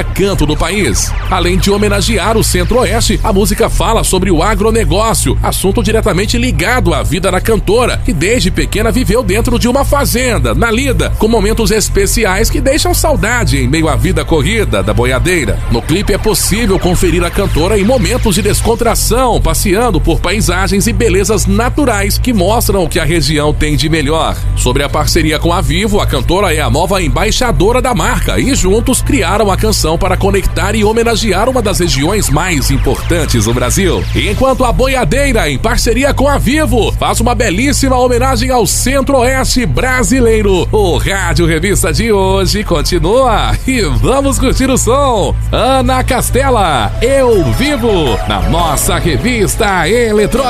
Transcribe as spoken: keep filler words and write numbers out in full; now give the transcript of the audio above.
canto do país. Além de homenagear o Centro-Oeste, a música fala sobre o agronegócio, assunto diretamente ligado à vida da cantora, que desde pequena viveu dentro de uma fazenda, na lida, com momentos especiais que deixam saudade em meio à vida corrida da boiadeira. No clipe é possível conferir a cantora em momentos de descontração, passeando por paisagens e belezas naturais que mostram o que a região tem de melhor. Sobre a parceria com a Vivo, a cantora é a nova embaixadora da marca e juntos criaram a canção para conectar e homenagear uma das regiões mais importantes do Brasil. Enquanto a boiadeira, em parceria com a Vivo, faz uma belíssima homenagem ao Centro-Oeste brasileiro. O Rádio Revista de hoje continua e vamos curtir o som. Ana Castela, Eu Vivo, na nossa revista eletrônica.